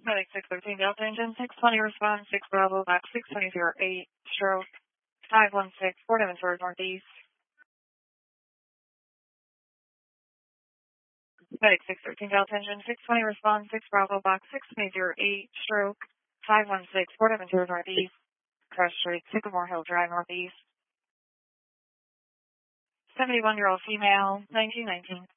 Medic 613 Delta Engine 620 response 6 Bravo back 6208 stroke 516 Port Inventory Northeast. Medic 613 Delta Engine 620 response 6 Bravo back 6208 stroke 516 Port Inventory Northeast. Crash Street, Sycamore Hill Drive Northeast. 71-year-old female, 1919.